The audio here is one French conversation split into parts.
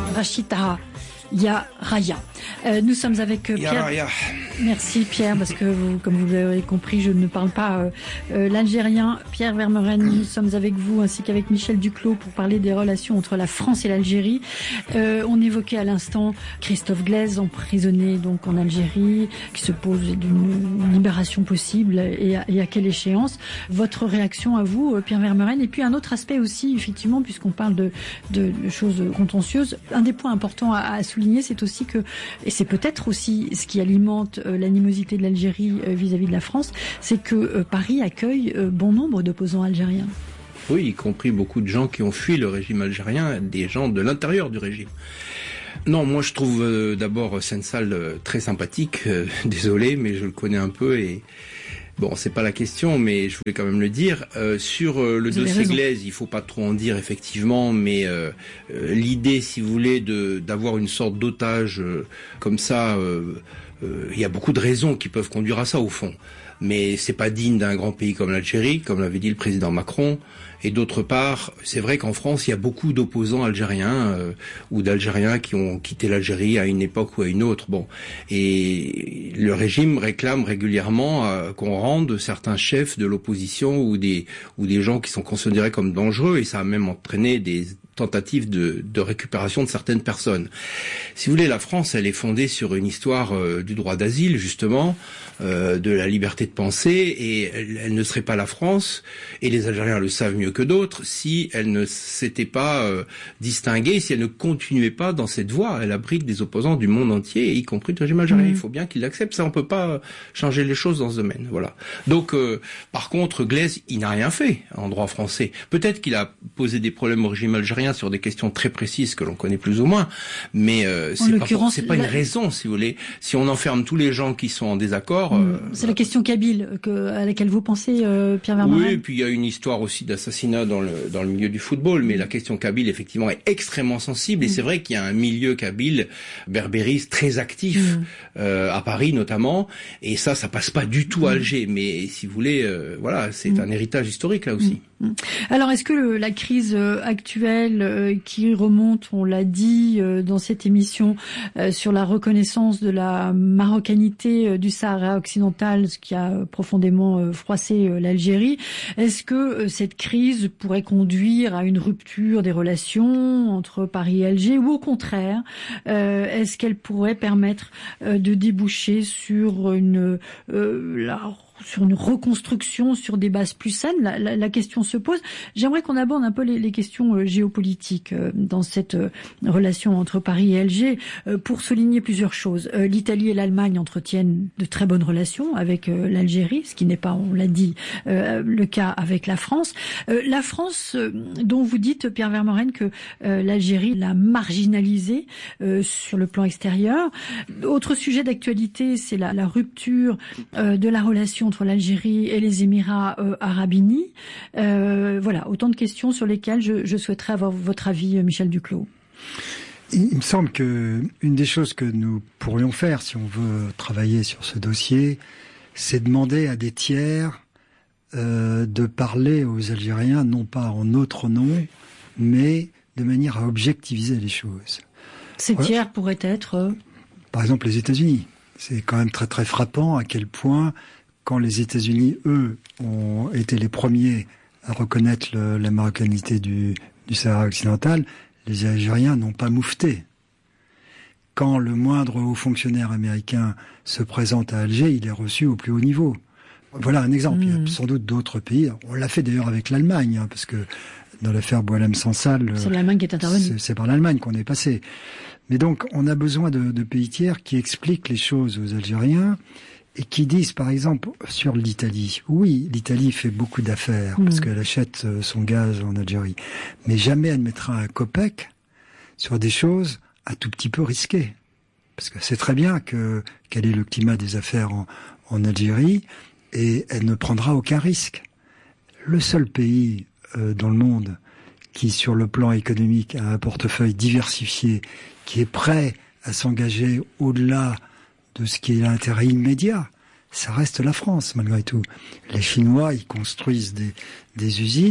Rachid Taha Yaraya. Nous sommes avec Pierre. Yaraya. Merci Pierre, parce que comme vous l'avez compris, je ne parle pas l'algérien. Pierre Vermeren, nous sommes avec vous ainsi qu'avec Michel Duclos pour parler des relations entre la France et l'Algérie. On évoquait à l'instant Christophe Glaise, emprisonné donc en Algérie, qui se pose d'une libération possible et à quelle échéance. Votre réaction à vous, Pierre Vermeren, et puis un autre aspect aussi, effectivement, puisqu'on parle de choses contentieuses. Un des points importants à souligner, c'est aussi que, et c'est peut-être aussi ce qui alimente l'animosité de l'Algérie vis-à-vis de la France, c'est que Paris accueille bon nombre d'opposants algériens. Oui, y compris beaucoup de gens qui ont fui le régime algérien, des gens de l'intérieur du régime. Non, moi je trouve d'abord Sensal très sympathique, désolé, mais je le connais un peu et... Bon, c'est pas la question, mais je voulais quand même le dire. Sur le dossier Glaise, il faut pas trop en dire effectivement, mais l'idée, si vous voulez, d'avoir une sorte d'otage comme ça, il y a beaucoup de raisons qui peuvent conduire à ça au fond. Mais c'est pas digne d'un grand pays comme l'Algérie, comme l'avait dit le président Macron. Et d'autre part, c'est vrai qu'en France, il y a beaucoup d'opposants algériens ou d'Algériens qui ont quitté l'Algérie à une époque ou à une autre. Bon, et le régime réclame régulièrement qu'on rende certains chefs de l'opposition ou des gens qui sont considérés comme dangereux, et ça a même entraîné des tentative de récupération de certaines personnes. Si vous voulez, la France, elle est fondée sur une histoire du droit d'asile, justement, de la liberté de penser, et elle ne serait pas la France, et les Algériens le savent mieux que d'autres, si elle ne s'était pas distinguée, si elle ne continuait pas dans cette voie. Elle abrite des opposants du monde entier, y compris du régime algérien. Il faut bien qu'il l'accepte. Ça, on peut pas changer les choses dans ce domaine. Voilà. Donc, par contre, Glaise, il n'a rien fait en droit français. Peut-être qu'il a posé des problèmes au régime algérien sur des questions très précises que l'on connaît plus ou moins, mais c'est pas une raison, si vous voulez. Si on enferme tous les gens qui sont en désaccord... c'est la question kabyle à laquelle vous pensez, Pierre Vermeren. Oui, et puis il y a une histoire aussi d'assassinat dans le milieu du football, mais la question kabyle, effectivement, est extrêmement sensible, et c'est vrai qu'il y a un milieu kabyle berbériste très actif, à Paris notamment, et ça passe pas du tout à Alger, mais si vous voulez, voilà, c'est un héritage historique là aussi. Alors, est-ce que la crise actuelle qui remonte, on l'a dit dans cette émission, sur la reconnaissance de la marocanité du Sahara occidental, ce qui a profondément froissé l'Algérie, est-ce que cette crise pourrait conduire à une rupture des relations entre Paris et Alger, ou au contraire, est-ce qu'elle pourrait permettre de déboucher sur une reconstruction sur des bases plus saines? La question se pose. J'aimerais qu'on aborde un peu les questions géopolitiques dans cette relation entre Paris et Alger pour souligner plusieurs choses. L'Italie et l'Allemagne entretiennent de très bonnes relations avec l'Algérie, ce qui n'est pas, on l'a dit, le cas avec la France. La France, dont vous dites, Pierre Vermeren, que l'Algérie l'a marginalisée sur le plan extérieur. Autre sujet d'actualité, c'est la rupture de la relation entre l'Algérie et les Émirats arabes unis. Voilà, autant de questions sur lesquelles je souhaiterais avoir votre avis, Michel Duclos. Il me semble que une des choses que nous pourrions faire, si on veut travailler sur ce dossier, c'est demander à des tiers de parler aux Algériens, non pas en notre nom, mais de manière à objectiviser les choses. Ces tiers pourraient être par exemple les États-Unis. C'est quand même très très frappant à quel point, quand les États-Unis, eux, ont été les premiers à reconnaître la marocanité du Sahara occidental, les Algériens n'ont pas moufté. Quand le moindre haut fonctionnaire américain se présente à Alger, il est reçu au plus haut niveau. Voilà un exemple. Il y a sans doute d'autres pays. On l'a fait d'ailleurs avec l'Allemagne, parce que dans l'affaire Boualem-Sansal, c'est l'Allemagne qui est intervenue. C'est par l'Allemagne qu'on est passé. Mais donc, on a besoin de pays tiers qui expliquent les choses aux Algériens et qui disent, par exemple, sur l'Italie, oui, l'Italie fait beaucoup d'affaires parce qu'elle achète son gaz en Algérie, mais jamais elle mettra un copec sur des choses un tout petit peu risquées. Parce que c'est très bien quel est le climat des affaires en Algérie, et elle ne prendra aucun risque. Le seul pays dans le monde qui, sur le plan économique, a un portefeuille diversifié, qui est prêt à s'engager au-delà de ce qui est l'intérêt immédiat, ça reste la France, malgré tout. Les Chinois, ils construisent des usines,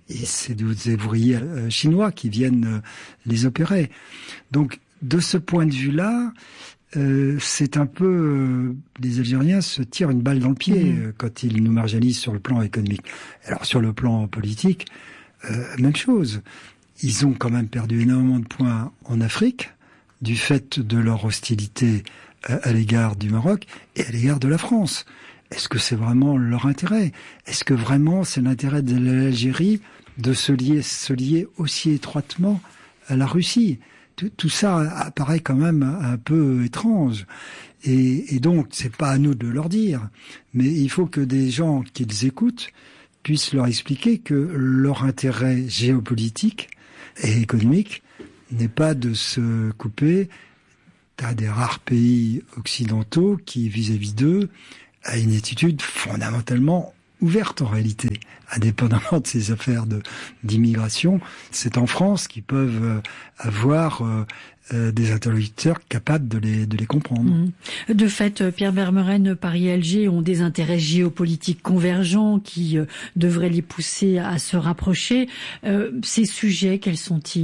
et c'est des ouvriers chinois qui viennent les opérer. Donc, de ce point de vue-là, c'est un peu les Algériens se tirent une balle dans le pied quand ils nous marginalisent sur le plan économique. Alors sur le plan politique, même chose. Ils ont quand même perdu énormément de points en Afrique du fait de leur hostilité à l'égard du Maroc et à l'égard de la France. Est-ce que c'est vraiment leur intérêt? Est-ce que vraiment c'est l'intérêt de l'Algérie de se lier aussi étroitement à la Russie? Tout ça apparaît quand même un peu étrange. Et donc, c'est pas à nous de leur dire. Mais il faut que des gens qu'ils écoutent puissent leur expliquer que leur intérêt géopolitique et économique n'est pas de se couper à des rares pays occidentaux qui, vis-à-vis d'eux, a une attitude fondamentalement ouverte en réalité, indépendamment de ces affaires d'immigration. C'est en France qu'ils peuvent avoir des interlocuteurs capables de les comprendre. De fait, Pierre Vermeuren, Paris et Alger ont des intérêts géopolitiques convergents qui devraient les pousser à se rapprocher. Ces sujets, quels sont-ils ?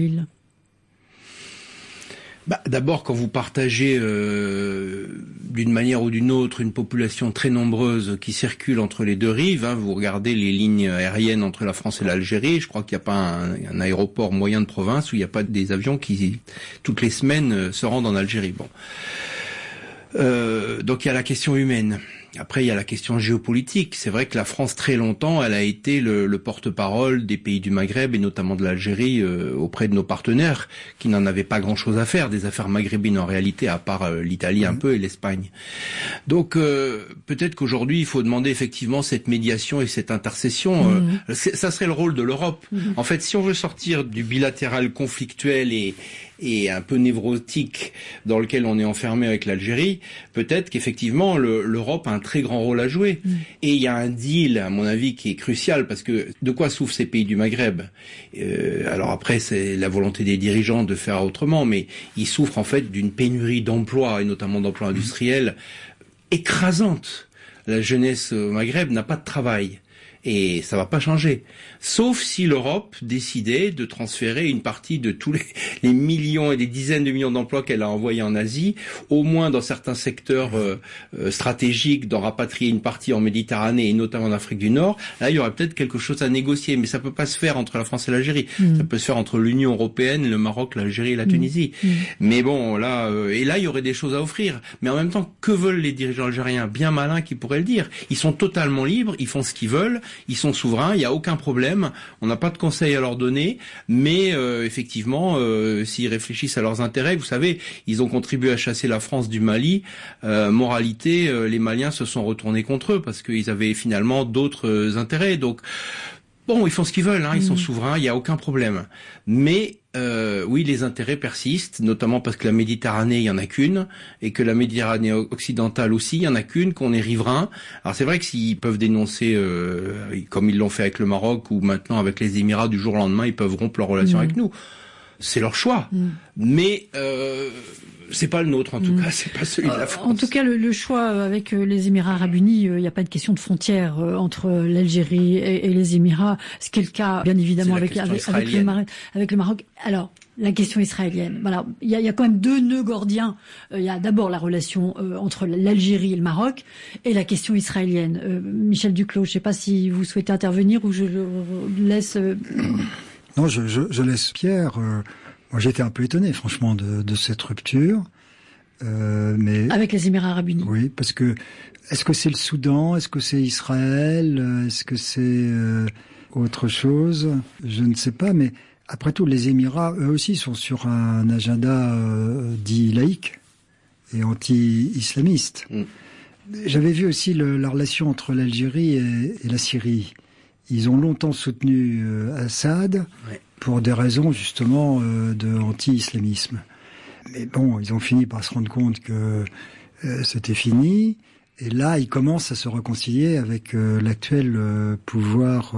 D'abord, quand vous partagez d'une manière ou d'une autre une population très nombreuse qui circule entre les deux rives, vous regardez les lignes aériennes entre la France et l'Algérie, je crois qu'il n'y a pas un aéroport moyen de province où il n'y a pas des avions qui, toutes les semaines, se rendent en Algérie. Donc il y a la question humaine. Après, il y a la question géopolitique. C'est vrai que la France, très longtemps, elle a été le porte-parole des pays du Maghreb et notamment de l'Algérie auprès de nos partenaires qui n'en avaient pas grand-chose à faire des affaires maghrébines en réalité, à part l'Italie un peu et l'Espagne. Donc, peut-être qu'aujourd'hui, il faut demander effectivement cette médiation et cette intercession. Ça serait le rôle de l'Europe. En fait, si on veut sortir du bilatéral conflictuel et un peu névrotique dans lequel on est enfermé avec l'Algérie, peut-être qu'effectivement l'Europe a un très grand rôle à jouer. Et il y a un deal, à mon avis, qui est crucial, parce que de quoi souffrent ces pays du Maghreb ? Alors après, c'est la volonté des dirigeants de faire autrement, mais ils souffrent en fait d'une pénurie d'emplois, et notamment d'emplois industriels, écrasante. La jeunesse au Maghreb n'a pas de travail. Et ça va pas changer. Sauf si l'Europe décidait de transférer une partie de tous les millions et des dizaines de millions d'emplois qu'elle a envoyés en Asie, au moins dans certains secteurs stratégiques, d'en rapatrier une partie en Méditerranée et notamment en Afrique du Nord. Là, il y aurait peut-être quelque chose à négocier, mais ça peut pas se faire entre la France et l'Algérie. Ça peut se faire entre l'Union européenne, le Maroc, l'Algérie et la Tunisie. Mais bon, là, et là, il y aurait des choses à offrir. Mais en même temps, que veulent les dirigeants algériens? Bien malins qui pourraient le dire. Ils sont totalement libres, ils font ce qu'ils veulent. Ils sont souverains, il n'y a aucun problème, on n'a pas de conseils à leur donner, mais effectivement, s'ils réfléchissent à leurs intérêts, vous savez, ils ont contribué à chasser la France du Mali, moralité, les Maliens se sont retournés contre eux, parce qu'ils avaient finalement d'autres intérêts, donc bon, ils font ce qu'ils veulent, ils sont souverains, il n'y a aucun problème. Mais oui, les intérêts persistent, notamment parce que la Méditerranée, il y en a qu'une, et que la Méditerranée occidentale aussi, il y en a qu'une, qu'on est riverain. Alors c'est vrai que s'ils peuvent dénoncer, comme ils l'ont fait avec le Maroc, ou maintenant avec les Émirats, du jour au lendemain, ils peuvent rompre leur relation avec nous. C'est leur choix. Mais c'est pas le nôtre, en tout cas, c'est pas celui de la France. En tout cas, le choix avec les Émirats Arabes Unis, il n'y a pas de question de frontière entre l'Algérie et les Émirats, ce qui est le cas, bien évidemment, avec le Maroc. Alors, la question israélienne. Voilà, il y a quand même deux nœuds gordiens. Il y a d'abord la relation entre l'Algérie et le Maroc, et la question israélienne. Michel Duclos, je ne sais pas si vous souhaitez intervenir ou je laisse. Non, je laisse Pierre. Moi, j'étais un peu étonné, franchement, de cette rupture. Mais avec les Émirats Arabes Unis. Oui, parce que est-ce que c'est le Soudan, est-ce que c'est Israël, est-ce que c'est autre chose? Je ne sais pas, mais après tout, les Émirats, eux aussi, sont sur un agenda dit laïque et anti-islamiste. J'avais vu aussi la relation entre l'Algérie et la Syrie. Ils ont longtemps soutenu Assad pour des raisons justement de anti-islamisme. Mais bon, ils ont fini par se rendre compte que c'était fini. Et là, ils commencent à se réconcilier avec l'actuel pouvoir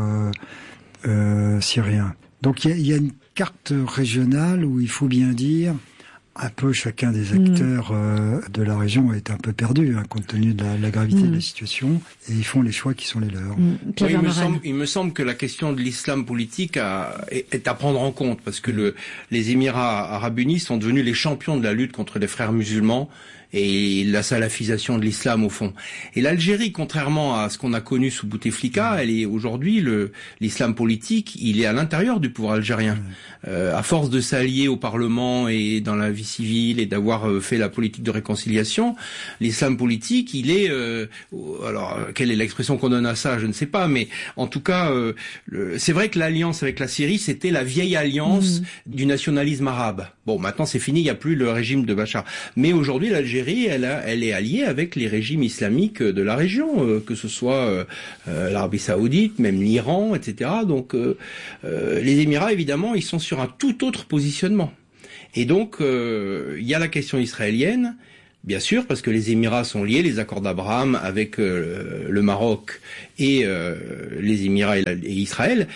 syrien. Donc il y a une carte régionale où il faut bien dire, un peu chacun des acteurs de la région est un peu perdu, compte tenu de la gravité de la situation, et ils font les choix qui sont les leurs. Oui, il me semble que la question de l'islam politique est à prendre en compte, parce que les Émirats arabes unis sont devenus les champions de la lutte contre les frères musulmans et la salafisation de l'islam au fond. Et l'Algérie, contrairement à ce qu'on a connu sous Bouteflika, elle est aujourd'hui l'islam politique, il est à l'intérieur du pouvoir algérien. À force de s'allier au Parlement et dans la vie civile et d'avoir fait la politique de réconciliation, l'islam politique, il est alors quelle est l'expression qu'on donne à ça, je ne sais pas, mais en tout cas c'est vrai que l'alliance avec la Syrie, c'était la vieille alliance du nationalisme arabe. Bon, maintenant c'est fini, il n'y a plus le régime de Bachar. Mais aujourd'hui, l'Algérie, elle est alliée avec les régimes islamiques de la région, que ce soit l'Arabie Saoudite, même l'Iran, etc. Donc les Émirats, évidemment, ils sont sur un tout autre positionnement. Et donc, il y a la question israélienne, bien sûr, parce que les Émirats sont liés, les accords d'Abraham avec le Maroc et les Émirats et Israël.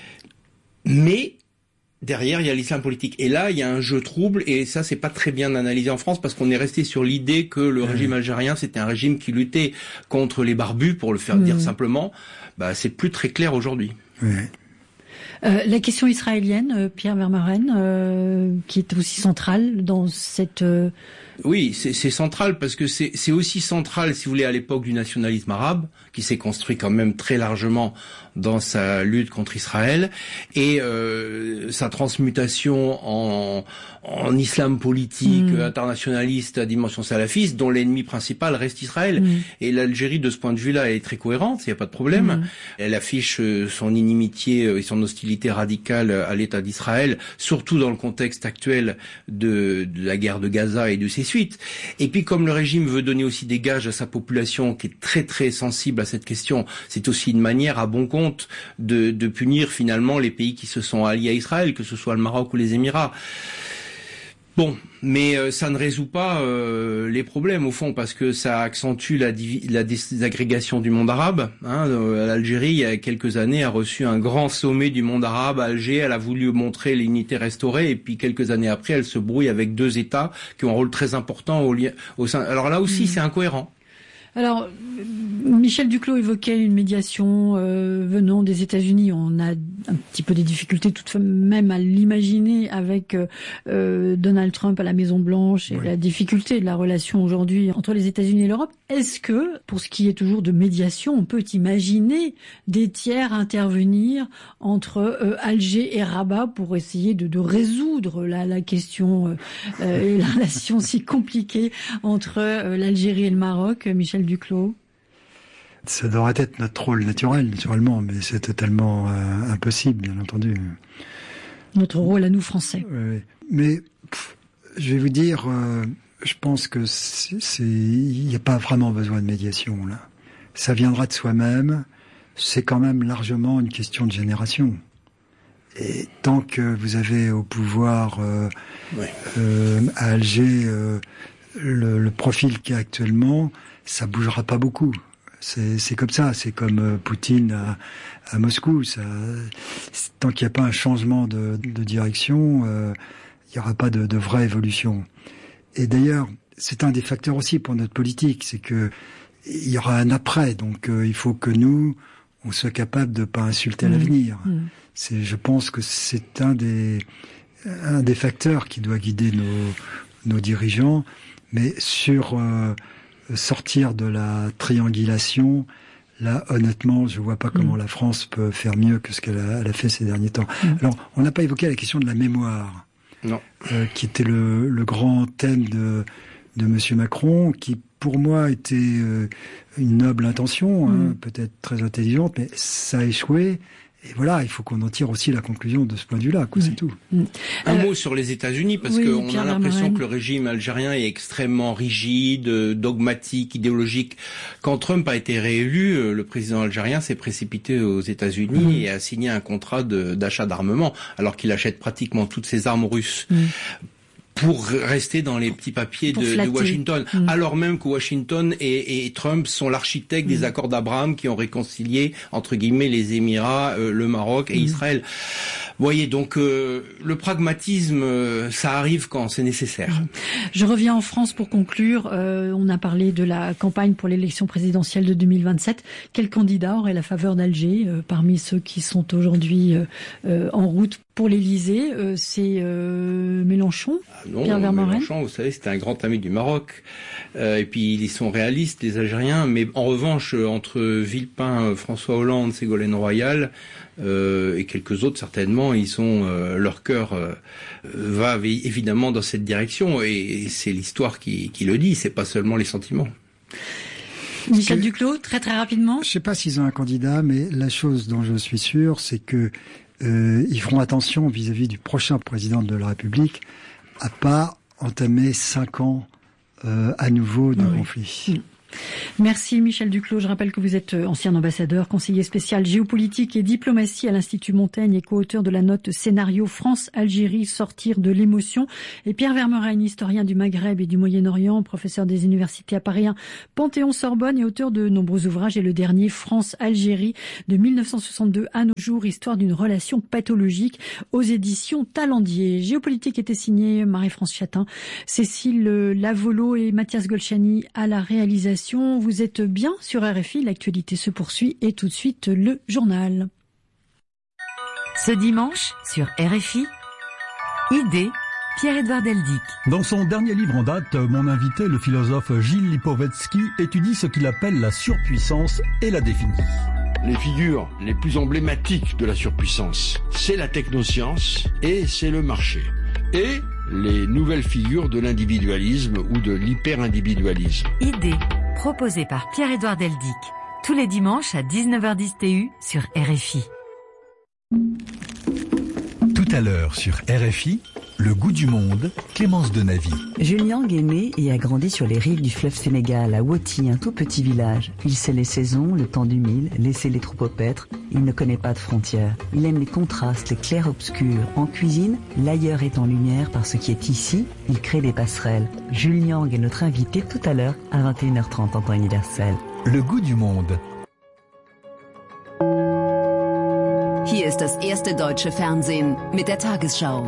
Mais derrière, il y a l'islam politique. Et là, il y a un jeu trouble, et ça, c'est pas très bien analysé en France, parce qu'on est resté sur l'idée que le régime algérien, c'était un régime qui luttait contre les barbus, pour le faire dire simplement. Bah, c'est plus très clair aujourd'hui. La question israélienne, Pierre Vermeuren, qui est aussi centrale dans cette... Oui, c'est central parce que c'est aussi central, si vous voulez, à l'époque du nationalisme arabe, qui s'est construit quand même très largement dans sa lutte contre Israël, et sa transmutation en islam politique internationaliste à dimension salafiste, dont l'ennemi principal reste Israël. Et l'Algérie, de ce point de vue-là, elle est très cohérente, il n'y a pas de problème. Elle affiche son inimitié et son hostilité radicale à l'État d'Israël, surtout dans le contexte actuel de la guerre de Gaza et de ses suites. Et puis, comme le régime veut donner aussi des gages à sa population, qui est très très sensible à cette question, c'est aussi une manière à bon compte de punir finalement les pays qui se sont alliés à Israël, que ce soit le Maroc ou les Émirats. Bon, mais ça ne résout pas les problèmes au fond, parce que ça accentue la désagrégation du monde arabe. L'Algérie, il y a quelques années, a reçu un grand sommet du monde arabe à Alger. Elle a voulu montrer l'unité restaurée, et puis quelques années après, elle se brouille avec deux États qui ont un rôle très important au sein. Alors là aussi, c'est incohérent. Alors, Michel Duclos évoquait une médiation venant des États-Unis. On a un petit peu des difficultés tout de même à l'imaginer avec Donald Trump à la Maison-Blanche et la difficulté de la relation aujourd'hui entre les États-Unis et l'Europe. Est-ce que, pour ce qui est toujours de médiation, on peut imaginer des tiers intervenir entre Alger et Rabat pour essayer de résoudre la question et la relation si compliquée entre l'Algérie et le Maroc, Michel Duclos? Ça devrait être notre rôle naturellement, mais c'est totalement impossible, bien entendu. Notre rôle à nous, Français. Mais je vais vous dire, je pense que il n'y a pas vraiment besoin de médiation, là. Ça viendra de soi-même. C'est quand même largement une question de génération. Et tant que vous avez au pouvoir à Alger le profil qu'il y a actuellement, ça bougera pas beaucoup. C'est comme ça, c'est comme Poutine à Moscou. Tant qu'il n'y a pas un changement de direction, il n'y aura pas de vraie évolution. Et d'ailleurs, c'est un des facteurs aussi pour notre politique, c'est que il y aura un après. Donc il faut que nous, on soit capable de pas insulter l'avenir. Je pense que c'est un des facteurs qui doit guider nos dirigeants. Mais sur sortir de la triangulation, là, honnêtement, je vois pas comment la France peut faire mieux que ce qu'elle a fait ces derniers temps. Alors, on n'a pas évoqué la question de la mémoire, qui était le grand thème de Monsieur Macron, qui pour moi était une noble intention, peut-être très intelligente, mais ça a échoué. Et voilà, il faut qu'on en tire aussi la conclusion de ce point de vue-là, c'est tout. Un mot sur les États-Unis, parce qu'on a l'impression que le régime algérien est extrêmement rigide, dogmatique, idéologique. Quand Trump a été réélu, le président algérien s'est précipité aux États-Unis et a signé un contrat d'achat d'armement, alors qu'il achète pratiquement toutes ses armes russes. pour rester dans les petits papiers de Washington, alors même que Washington et Trump sont l'architecte des accords d'Abraham qui ont réconcilié, entre guillemets, les Émirats, le Maroc et Israël. Vous voyez, donc le pragmatisme, ça arrive quand c'est nécessaire. Je reviens en France pour conclure. On a parlé de la campagne pour l'élection présidentielle de 2027. Quel candidat aurait la faveur d'Alger parmi ceux qui sont aujourd'hui en route pour l'Élysée? C'est Mélenchon, non, Pierre Vermeuren. Mélenchon, vous savez, c'était un grand ami du Maroc. Et puis ils sont réalistes, les Algériens. Mais en revanche, entre Villepin, François Hollande, Ségolène Royal et quelques autres, certainement, ils sont leur cœur va évidemment dans cette direction. Et c'est l'histoire qui le dit. C'est pas seulement les sentiments. Michel Duclos, très rapidement. Je sais pas s'ils ont un candidat, mais la chose dont je suis sûr, c'est que ils feront attention vis-à-vis du prochain président de la République à pas entamer 5 ans à nouveau de conflit. Merci Michel Duclos. Je rappelle que vous êtes ancien ambassadeur, conseiller spécial géopolitique et diplomatie à l'Institut Montaigne et co-auteur de la note scénario France-Algérie, sortir de l'émotion. Et Pierre Vermeuren, historien du Maghreb et du Moyen-Orient, professeur des universités à Paris 1, Panthéon-Sorbonne et auteur de nombreux ouvrages et le dernier France-Algérie de 1962 à nos jours, histoire d'une relation pathologique aux éditions Talendier. Géopolitique était signé Marie-France Chatin, Cécile Lavolo et Mathias Golchani à la réalisation. Vous êtes bien sur RFI, l'actualité se poursuit et tout de suite le journal. Ce dimanche, sur RFI, Idée, Pierre-Édouard Deldic. Dans son dernier livre en date, mon invité, le philosophe Gilles Lipovetsky, étudie ce qu'il appelle la surpuissance et la définit. Les figures les plus emblématiques de la surpuissance, c'est la technoscience et c'est le marché. Et les nouvelles figures de l'individualisme ou de l'hyper-individualisme. Idée, proposée par Pierre-Édouard Deldic, tous les dimanches à 19h10 TU sur RFI. Tout à l'heure sur RFI, Le goût du monde, Clémence Denavy. Julien est né et a grandi sur les rives du fleuve Sénégal, à Woti, un tout petit village. Il sait les saisons, le temps du mil, laisser les troupeaux paître. Il ne connaît pas de frontières. Il aime les contrastes, les clairs-obscurs. En cuisine, l'ailleurs est en lumière par ce qui est ici. Il crée des passerelles. Julien est notre invité tout à l'heure à 21h30 en temps universel. Le goût du monde. Hier ist das erste deutsche Fernsehen mit der Tagesschau.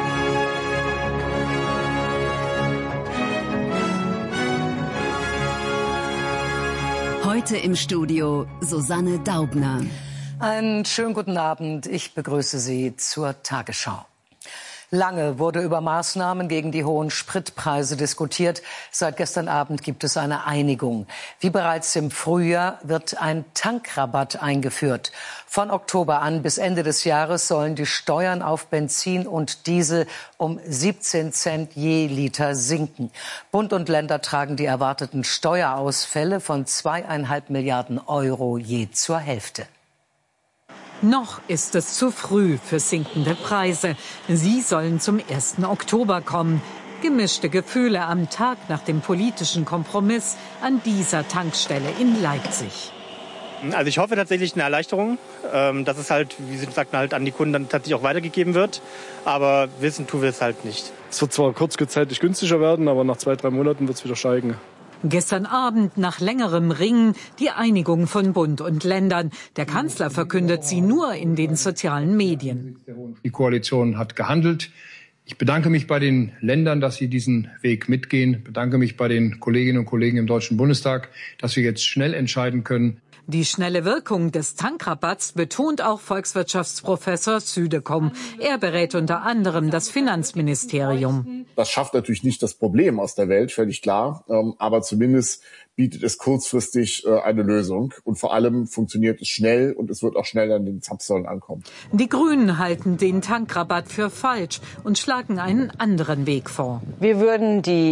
Heute im Studio Susanne Daubner. Einen schönen guten Abend. Ich begrüße Sie zur Tagesschau. Lange wurde über Maßnahmen gegen die hohen Spritpreise diskutiert. Seit gestern Abend gibt es eine Einigung. Wie bereits im Frühjahr wird ein Tankrabatt eingeführt. Von Oktober an bis Ende des Jahres sollen die Steuern auf Benzin und Diesel um 17 Cent je Liter sinken. Bund und Länder tragen die erwarteten Steuerausfälle von 2,5 Milliarden Euro je zur Hälfte. Noch ist es zu früh für sinkende Preise. Sie sollen zum 1. Oktober kommen. Gemischte Gefühle am Tag nach dem politischen Kompromiss an dieser Tankstelle in Leipzig. Also ich hoffe tatsächlich eine Erleichterung, dass es halt, wie Sie sagten, halt an die Kunden dann tatsächlich auch weitergegeben wird. Aber wissen tun wir es halt nicht. Es wird zwar kurzzeitig günstiger werden, aber nach 2-3 Monaten wird es wieder steigen. Gestern Abend nach längerem Ringen die Einigung von Bund und Ländern. Der Kanzler verkündet sie nur in den sozialen Medien. Die Koalition hat gehandelt. Ich bedanke mich bei den Ländern, dass sie diesen Weg mitgehen. Ich bedanke mich bei den Kolleginnen und Kollegen im Deutschen Bundestag, dass wir jetzt schnell entscheiden können. Die schnelle Wirkung des Tankrabatts betont auch Volkswirtschaftsprofessor Südekom. Er berät unter anderem das Finanzministerium. Das schafft natürlich nicht das Problem aus der Welt, völlig klar. Aber zumindest bietet es kurzfristig eine Lösung. Und vor allem funktioniert es schnell und es wird auch schnell an den Zapfsäulen ankommen. Die Grünen halten den Tankrabatt für falsch und schlagen einen anderen Weg vor. Wir würden die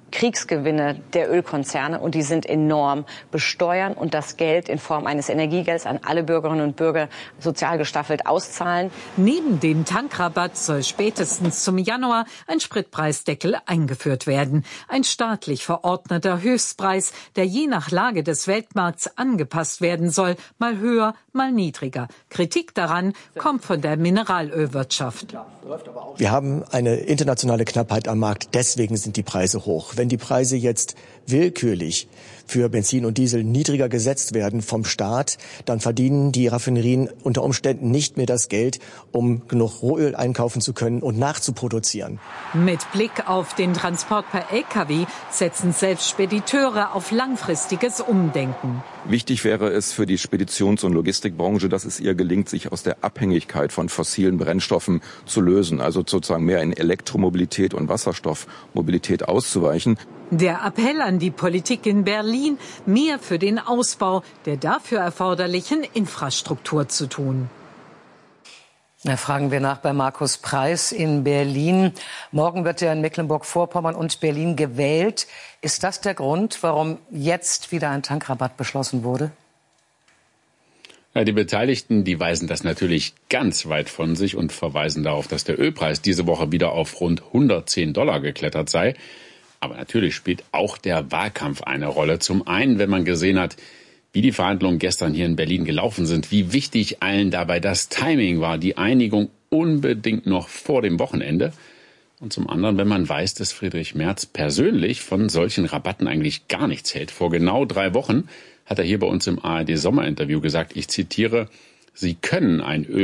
Kriegsgewinne der Ölkonzerne, und die sind enorm, besteuern und das Geld in Form eines Energiegelds an alle Bürgerinnen und Bürger sozial gestaffelt auszahlen. Neben dem Tankrabatt soll spätestens zum Januar ein Spritpreisdeckel eingeführt werden. Ein staatlich verordneter Höchstpreis, der je nach Lage des Weltmarkts angepasst werden soll, mal höher, mal niedriger. Kritik daran kommt von der Mineralölwirtschaft. Wir haben eine internationale Knappheit am Markt, deswegen sind die Preise hoch. Wenn die Preise jetzt willkürlich für Benzin und Diesel niedriger gesetzt werden vom Staat, dann verdienen die Raffinerien unter Umständen nicht mehr das Geld, um genug Rohöl einkaufen zu können und nachzuproduzieren. Mit Blick auf den Transport per Lkw setzen selbst Spediteure auf langfristiges Umdenken. Wichtig wäre es für die Speditions- und Logistikbranche, dass es ihr gelingt, sich aus der Abhängigkeit von fossilen Brennstoffen zu lösen, also sozusagen mehr in Elektromobilität und Wasserstoffmobilität auszuweichen. Der Appell an die Politik in Berlin, mehr für den Ausbau der dafür erforderlichen Infrastruktur zu tun. Da fragen wir nach bei Markus Preis in Berlin. Morgen wird ja in Mecklenburg-Vorpommern und Berlin gewählt. Ist das der Grund, warum jetzt wieder ein Tankrabatt beschlossen wurde? Ja, die Beteiligten, die weisen das natürlich ganz weit von sich und verweisen darauf, dass der Ölpreis diese Woche wieder auf rund $110 geklettert sei. Aber natürlich spielt auch der Wahlkampf eine Rolle. Zum einen, wenn man gesehen hat, wie die Verhandlungen gestern hier in Berlin gelaufen sind, wie wichtig allen dabei das Timing war, die Einigung unbedingt noch vor dem Wochenende. Und zum anderen, wenn man weiß, dass Friedrich Merz persönlich von solchen Rabatten eigentlich gar nichts hält. Vor genau 3 Wochen hat er hier bei uns im ARD-Sommerinterview gesagt, ich zitiere, Sie können ein